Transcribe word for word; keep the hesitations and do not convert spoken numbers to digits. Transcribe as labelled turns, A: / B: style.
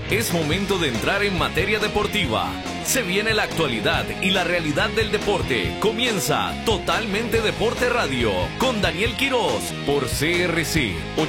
A: Es momento de entrar en materia deportiva. Se viene la actualidad y la realidad del deporte. Comienza Totalmente Deporte Radio con Daniel Quirós por C R C